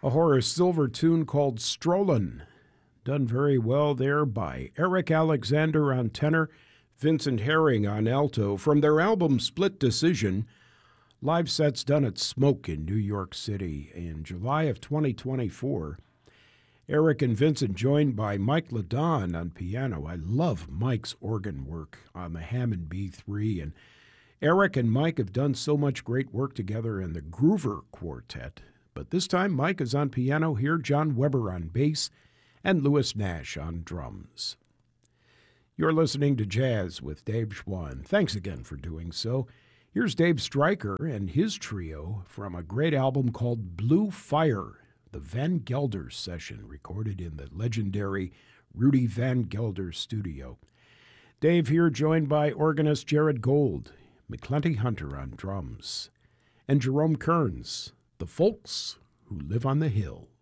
A Horace Silver tune called Strollin', done very well there by Eric Alexander on tenor, Vincent Herring on alto, from their album Split Decision. Live sets done at Smoke in New York City in July of 2024. Eric and Vincent joined by Mike LaDon on piano. I love Mike's organ work on the Hammond B3, and Eric and Mike have done so much great work together in the Groover Quartet. But this time Mike is on piano here, John Weber on bass, and Louis Nash on drums. You're listening to Jazz with Dave Schwann. Thanks again for doing so. Here's Dave Stryker and his trio from a great album called Blue Fire, the Van Gelder session, recorded in the legendary Rudy Van Gelder studio. Dave here joined by organist Jared Gold, McClenty Hunter on drums, and Jerome Kearns, the folks who live on the hill.